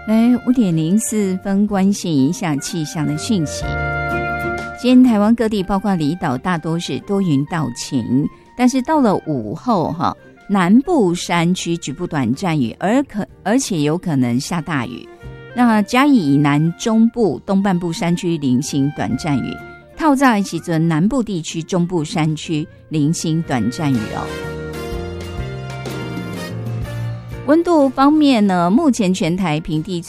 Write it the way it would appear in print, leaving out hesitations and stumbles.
5:04关心一下气象的讯息。今天台湾各地包括离岛大多是多云到晴，但是到了午后南部山区局部短暂雨，而且有可能下大雨。那嘉义以南中部东半部山区零星短暂雨，透早的时阵南部地区中部山区零星短暂雨温度方面呢，目前全台平地